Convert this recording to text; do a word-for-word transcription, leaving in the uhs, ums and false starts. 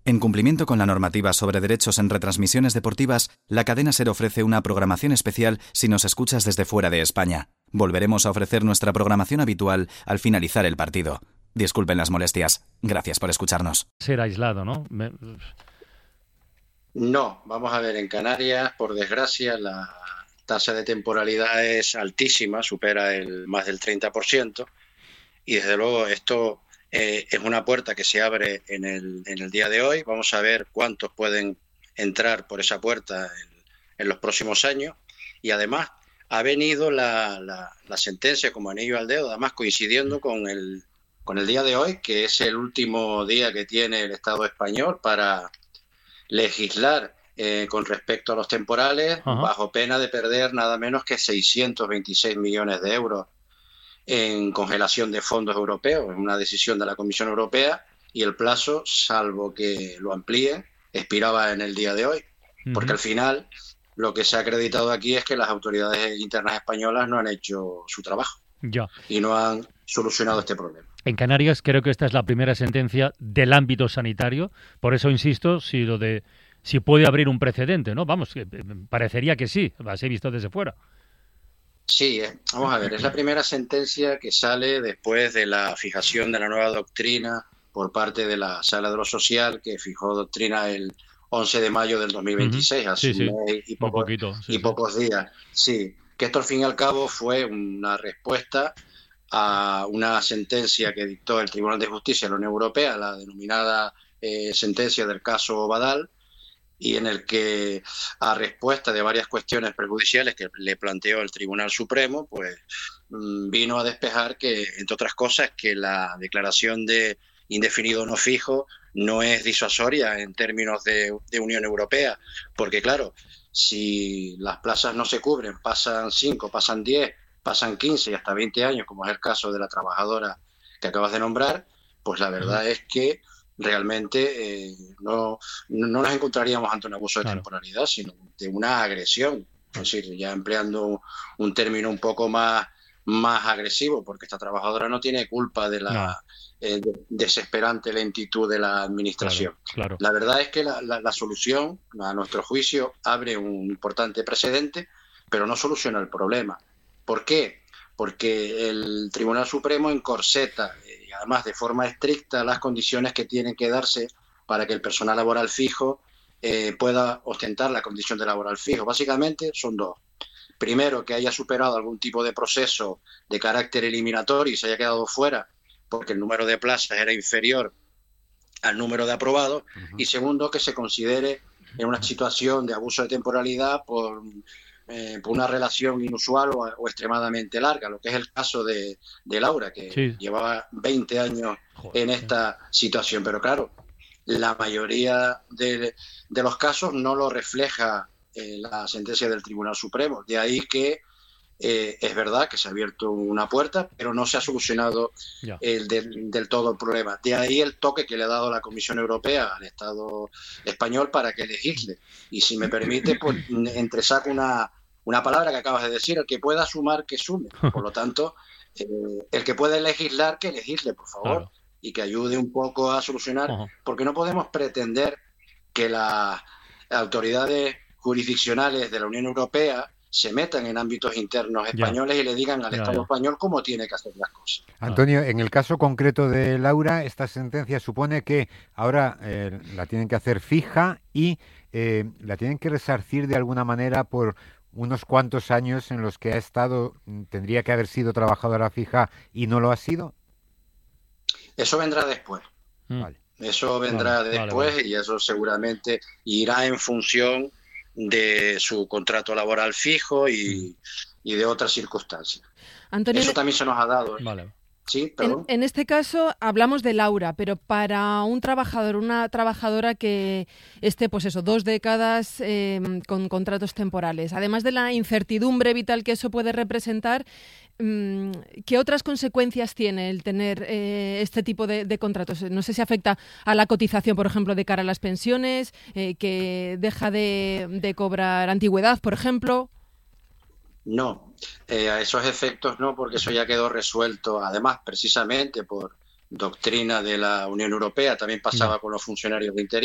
En cumplimiento con la normativa sobre derechos en retransmisiones deportivas, la cadena SER ofrece una programación especial si nos escuchas desde fuera de España. Volveremos a ofrecer nuestra programación habitual al finalizar el partido. Disculpen las molestias. Gracias por escucharnos. Ser aislado, ¿no? Me... No, vamos a ver, en Canarias, por desgracia, la tasa de temporalidad es altísima, supera el más del treinta por ciento, y desde luego esto eh, es una puerta que se abre en el, en el día de hoy. Vamos a ver cuántos pueden entrar por esa puerta en, en los próximos años, y además ha venido la, la, la sentencia como anillo al dedo, además coincidiendo con el, con el día de hoy, que es el último día que tiene el Estado español para legislar eh, con respecto a los temporales. Ajá. Bajo pena de perder nada menos que seiscientos veintiséis millones de euros en congelación de fondos europeos, en una decisión de la Comisión Europea, y el plazo, salvo que lo amplíen, expiraba en el día de hoy, uh-huh. porque al final lo que se ha acreditado aquí es que las autoridades internas españolas no han hecho su trabajo ya. y no han solucionado este problema. En Canarias creo que esta es la primera sentencia del ámbito sanitario, por eso insisto, si lo de si puede abrir un precedente, ¿no? Vamos, parecería que sí, así visto desde fuera. Sí, eh, vamos a ver, es la primera sentencia que sale después de la fijación de la nueva doctrina por parte de la Sala de lo Social, que fijó doctrina el once de mayo del dos mil veintiséis, uh-huh. hace sí, un mes sí. y, poco, poquito, sí, y sí. pocos días. Sí, que esto al fin y al cabo fue una respuesta a una sentencia que dictó el Tribunal de Justicia de la Unión Europea, la denominada eh, sentencia del caso Badal, y en el que, a respuesta de varias cuestiones perjudiciales que le planteó el Tribunal Supremo, pues vino a despejar que, entre otras cosas, que la declaración de indefinido no fijo no es disuasoria en términos de, de Unión Europea, porque claro, si las plazas no se cubren, pasan cinco, pasan diez, pasan quince y hasta veinte años, como es el caso de la trabajadora que acabas de nombrar, pues la verdad es que realmente eh, no, no nos encontraríamos ante un abuso de claro. temporalidad, sino de una agresión. Es decir, ya empleando un término un poco más, más agresivo, porque esta trabajadora no tiene culpa de la no. eh, de, desesperante lentitud de la administración. Claro, claro. La verdad es que la, la, la solución, a nuestro juicio, abre un importante precedente, pero no soluciona el problema. ¿Por qué? Porque el Tribunal Supremo encorseta, y además de forma estricta, las condiciones que tienen que darse para que el personal laboral fijo eh, pueda ostentar la condición de laboral fijo. Básicamente son dos. Primero, que haya superado algún tipo de proceso de carácter eliminatorio y se haya quedado fuera porque el número de plazas era inferior al número de aprobados. Uh-huh. Y segundo, que se considere en una situación de abuso de temporalidad por... Eh, por una relación inusual o, o extremadamente larga, lo que es el caso de, de Laura, que sí. llevaba veinte años Joder. en esta situación. Pero claro, la mayoría de, de los casos no lo refleja eh, la sentencia del Tribunal Supremo. De ahí que eh, es verdad que se ha abierto una puerta, pero no se ha solucionado el del, del todo el problema. De ahí el toque que le ha dado la Comisión Europea al Estado español para que legisle. Y si me permite, pues entresaco una, una palabra que acabas de decir: el que pueda sumar, que sume. Por lo tanto, eh, el que puede legislar, que legisle, por favor, claro. y que ayude un poco a solucionar, uh-huh. porque no podemos pretender que las autoridades jurisdiccionales de la Unión Europea se metan en ámbitos internos españoles ya. y le digan al ya, Estado ya. español cómo tiene que hacer las cosas. Antonio, en el caso concreto de Laura, esta sentencia supone que ahora eh, la tienen que hacer fija y eh, la tienen que resarcir de alguna manera por unos cuantos años en los que ha estado, tendría que haber sido trabajadora fija y no lo ha sido. Eso vendrá después. Mm. Vale. Eso vendrá vale, después vale, vale. y eso seguramente irá en función de su contrato laboral fijo y, y de otras circunstancias. Antonio, eso también se nos ha dado. ¿eh? Vale. Sí, perdón. En, en este caso hablamos de Laura, pero para un trabajador, una trabajadora que esté, pues eso, dos décadas eh, con contratos temporales, además de la incertidumbre vital que eso puede representar, ¿qué otras consecuencias tiene el tener eh, este tipo de, de contratos? No sé si afecta a la cotización, por ejemplo, de cara a las pensiones, eh, que deja de, de cobrar antigüedad, por ejemplo. No, eh, a esos efectos no, porque eso ya quedó resuelto, además, precisamente por doctrina de la Unión Europea, también pasaba no. con los funcionarios de interior.